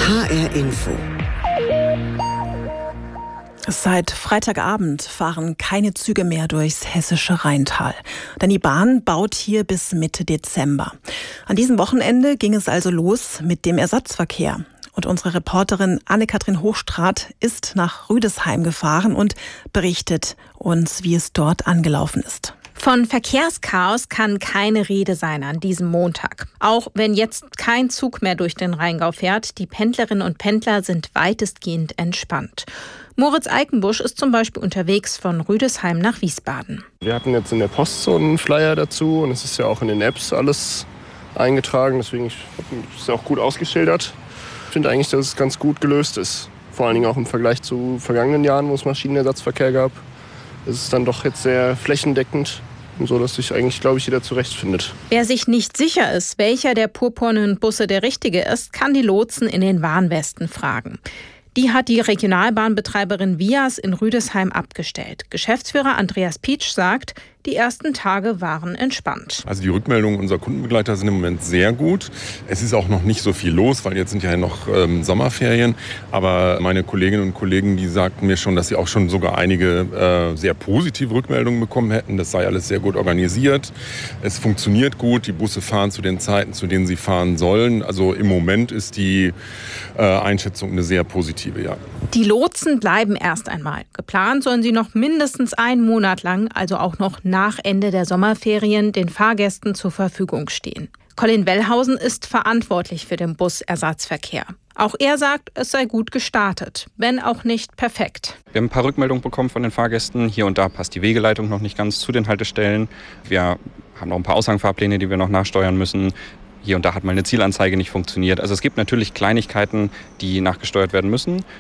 HR Info. Seit Freitagabend fahren keine Züge mehr durchs hessische Rheintal. Denn die Bahn baut hier bis Mitte Dezember. An diesem Wochenende ging es also los mit dem Ersatzverkehr. Und unsere Reporterin Anne-Kathrin Hochstraat ist nach Rüdesheim gefahren und berichtet uns, wie es dort angelaufen ist. Von Verkehrschaos kann keine Rede sein an diesem Montag. Auch wenn jetzt kein Zug mehr durch den Rheingau fährt, die Pendlerinnen und Pendler sind weitestgehend entspannt. Moritz Eikenbusch ist zum Beispiel unterwegs von Rüdesheim nach Wiesbaden. Wir hatten jetzt in der Post so einen Flyer dazu und es ist ja auch in den Apps alles eingetragen, deswegen ist es auch gut ausgeschildert. Ich finde eigentlich, dass es ganz gut gelöst ist. Vor allen Dingen auch im Vergleich zu vergangenen Jahren, wo es Maschinenersatzverkehr gab. Es ist dann doch jetzt sehr flächendeckend, so dass sich eigentlich, glaube ich, jeder zurechtfindet. Wer sich nicht sicher ist, welcher der purpurnen Busse der richtige ist, kann die Lotsen in den Warnwesten fragen. Die hat die Regionalbahnbetreiberin Vias in Rüdesheim abgestellt. Geschäftsführer Andreas Pietsch sagt, die ersten Tage waren entspannt. Also die Rückmeldungen unserer Kundenbegleiter sind im Moment sehr gut. Es ist auch noch nicht so viel los, weil jetzt sind ja noch Sommerferien. Aber meine Kolleginnen und Kollegen, die sagten mir schon, dass sie auch schon sogar einige sehr positive Rückmeldungen bekommen hätten. Das sei alles sehr gut organisiert. Es funktioniert gut. Die Busse fahren zu den Zeiten, zu denen sie fahren sollen. Also im Moment ist die Einschätzung eine sehr positive, ja. Die Lotsen bleiben erst einmal. Geplant sollen sie noch mindestens einen Monat lang, also auch noch nach Ende der Sommerferien, den Fahrgästen zur Verfügung stehen. Colin Wellhausen ist verantwortlich für den Busersatzverkehr. Auch er sagt, es sei gut gestartet, wenn auch nicht perfekt. Wir haben ein paar Rückmeldungen bekommen von den Fahrgästen. Hier und da passt die Wegeleitung noch nicht ganz zu den Haltestellen. Wir haben noch ein paar Aushangfahrpläne, die wir noch nachsteuern müssen. Hier und da hat mal eine Zielanzeige nicht funktioniert. Also es gibt natürlich Kleinigkeiten, die nachgesteuert werden müssen.